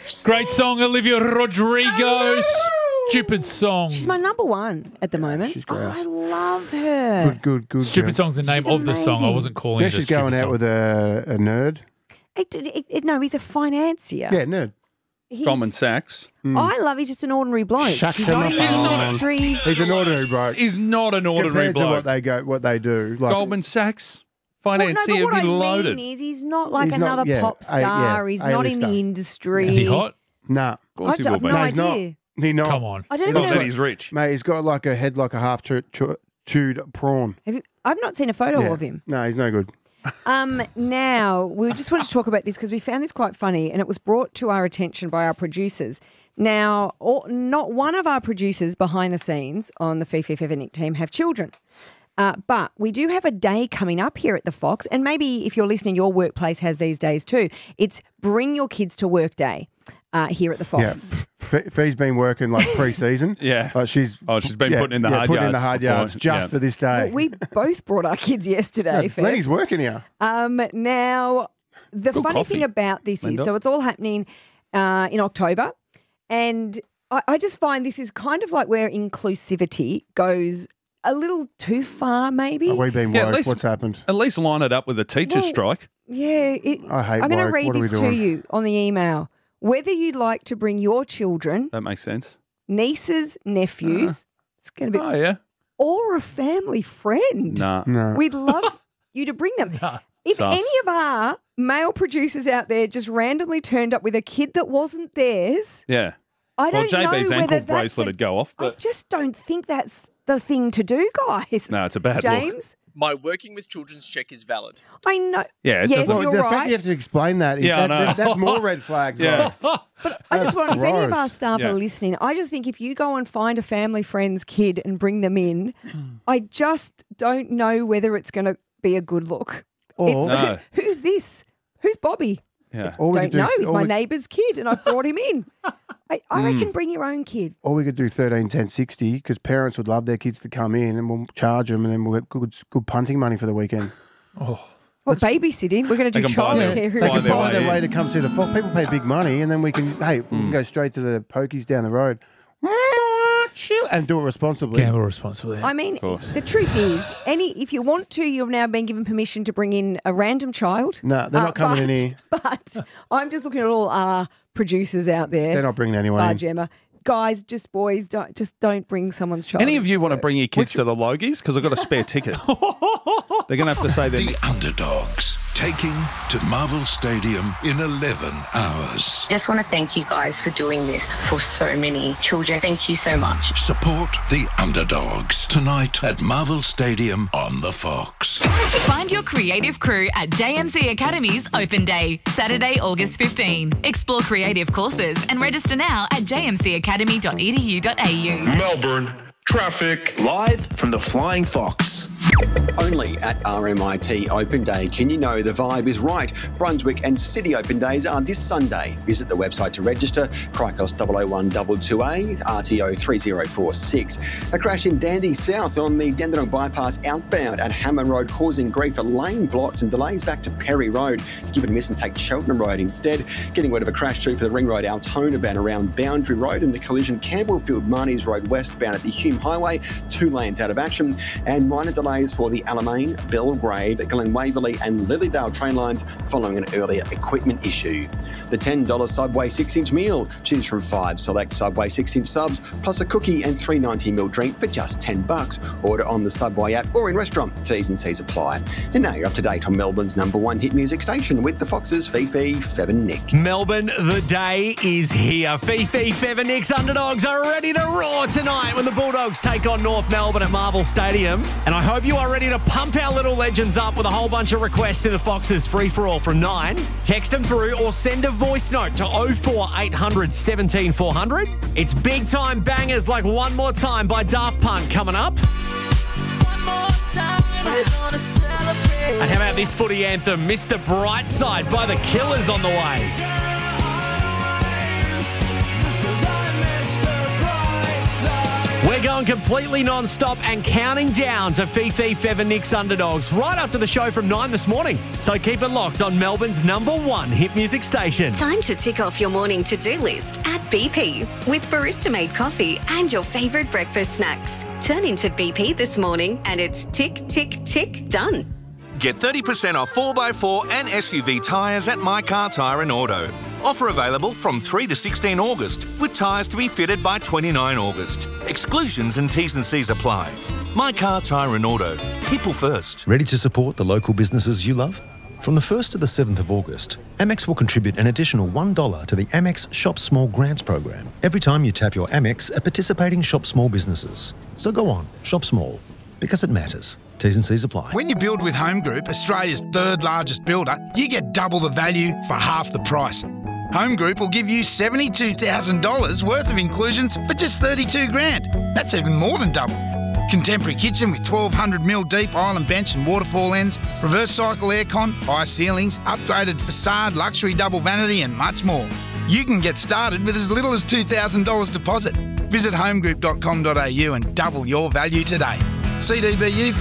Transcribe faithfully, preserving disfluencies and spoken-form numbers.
Great song, Olivia Rodrigo. Stupid song. She's my number one at the moment. She's great. Oh, I love her. Good, good, good. Stupid girl. song's the name She's of the song. I amazing. wasn't calling Yeah, it a she's stupid going out song. with a, a nerd. It, it, it, no, he's a financier. Yeah, nerd. He's- Goldman Sachs. I love. He's just an ordinary bloke. Shucks He's him not in up. the Oh. industry. He's an ordinary bloke. He's not an ordinary Compared to bloke. what they go, what they do. Like, Goldman Sachs Well, no, financier but what would I be loaded. mean is, he's not like He's not- another yeah, pop A- yeah, star. he's not in A-lister. the industry. Is he hot? Nah. Of course I he don't will have be. no No, he's idea. not. He not. Come on. I don't even Not know. that he's rich. Mate, he's got like a head like a half chew- chew- chewed prawn. Have you, I've not seen a photo Yeah. of him. No, he's no good. Um, now, we just wanted to talk about this because we found this quite funny and it was brought to our attention by our producers. Now, all, not one of our producers behind the scenes on the Fifi Fever Nick team have children. Uh, but we do have a day coming up here at the Fox, and maybe if you're listening, your workplace has these days too. It's Bring Your Kids to Work Day uh, here at the Fox. Yeah. F- Fee's been working like pre-season. Yeah. Like she's Oh, she's been yeah, putting in the yeah, hard putting in the yards hard before. yards just Yeah. for this day. Well, we both brought our kids yesterday, No, Fev. Lenny's working here. Um, now, the Good funny coffee, thing about this Linda. is, so it's all happening uh, in October, and I, I just find this is kind of like where inclusivity goes a little too far, maybe. Oh, we've been Yeah, at woke. least- What's happened? At least line it up with a teacher's Well, strike. Yeah, it, I hate I'm going to woke. read What are we this to doing? you on the email. Whether you'd like to bring your children, That makes sense. nieces, nephews, it's going to be, Oh, yeah. or a family friend. Nah. No. We'd love you to bring them. If Sus. any of our male producers out there just randomly turned up with a kid that wasn't theirs, Yeah. I Well, don't J B's know ankle whether that's bracelet a- would go off, I but just don't think that's the thing to do, guys. no, it's a bad look. James, My working with children's check is valid. I know. Yeah, it yes, doesn't- you're the right. fact you have to explain that, is Yeah, I that, know. that- that's more red flags. Yeah. bro. I just want, if any of gross. our staff Yeah. are listening, I just think if you go and find a family friend's kid and bring them in, I just don't know whether it's going to be a good look. Or, It's, No. Who's this? Who's Bobby? Yeah. or we Don't could do, know. He's or my we- neighbour's kid, and I brought him in. I, I Hmm. reckon bring your own kid. Or we could do thirteen ten sixty because parents would love their kids to come in and we'll charge them and then we'll get good, good punting money for the weekend. What, babysitting? We're going to They do can buy childcare. their- here. They Buy can their buy way their in. way to come see the Fox. People pay big money and then we can, hey, we can go straight to the pokies down the road and do it responsibly. Gamble responsibly. I mean, course. the truth is, any if you want to, you've now been given permission to bring in a random child. No, they're Uh, not coming in but- here. But I'm just looking at all our producers out there. They're not bringing anyone Bar in. Gemma. Guys, just boys, don't just don't bring someone's child. Any of you want to into bring your kids to the Logies? Because I've got a spare ticket. They're going to have to say that. The Underdogs, taking to Marvel Stadium in eleven hours. Just want to thank you guys for doing this for so many children. Thank you so much. Support the Underdogs tonight at Marvel Stadium on the Fox. Find your creative crew at J M C Academy's Open Day, Saturday, August fifteenth. Explore creative courses and register now at j m c academy dot e d u dot a u. Melbourne, traffic. Live from the Flying Fox. Only at R M I T Open Day can you know the vibe is right. Brunswick and City Open Days are this Sunday. Visit the website to register. Cricos double oh one two two A, R T O three oh four six. A crash in Dandy South on the Dandenong Bypass outbound at Hammond Road causing grief for lane blocks and delays back to Perry Road. Give it a miss and take Cheltenham Road instead. Getting word of a crash too for the Ring Road Altona bound around Boundary Road and the collision Campbellfield Marnies Road westbound at the Hume Highway. Two lanes out of action and minor delays for the Alamein, Belgrave, Glen Waverley and Lilydale train lines following an earlier equipment issue. The ten dollars Subway six inch meal. Choose from five select Subway six inch subs plus a cookie and three ninety ml drink for just ten bucks. Order on the Subway app or in restaurant. T's and C's apply. And now you're up to date on Melbourne's number one hit music station with the Foxes, Fifi, Fev and Nick. Melbourne, the day is here. Fifi, Fev and Nick's Underdogs are ready to roar tonight when the Bulldogs take on North Melbourne at Marvel Stadium. And I hope you are ready to pump our little legends up with a whole bunch of requests to the Foxes free-for-all from nine. Text them through or send a voice note to oh four eight hundred seventeen four hundred. It's big-time bangers like One More Time by Daft Punk coming up. And how about this footy anthem, Mister Brightside by The Killers on the way. We're We're going completely non-stop and counting down to Fifi, Fev and Nick's Underdogs right after the show from nine this morning. So keep it locked on Melbourne's number one hit music station. Time to tick off your morning to-do list at B P with barista-made coffee and your favourite breakfast snacks. Turn into B P this morning and it's tick, tick, tick, done. Get thirty percent off four by four and S U V tyres at My Car Tyre and Auto. Offer available from three to sixteen August, with tyres to be fitted by twenty-nine August. Exclusions and T's and C's apply. My Car Tyre and Auto. People first. Ready to support the local businesses you love? From the first to the seventh of August, Amex will contribute an additional one dollar to the Amex Shop Small Grants program every time you tap your Amex at participating Shop Small businesses. So go on, shop small, because it matters. T's and C's apply. When you build with Home Group, Australia's third largest builder, you get double the value for half the price. Home Group will give you seventy-two thousand dollars worth of inclusions for just thirty-two grand. That's even more than double. Contemporary kitchen with twelve hundred mil deep island bench and waterfall ends, reverse cycle aircon, high ceilings, upgraded facade, luxury double vanity and much more. You can get started with as little as two thousand dollars deposit. Visit homegroup dot com dot a u and double your value today. C D B U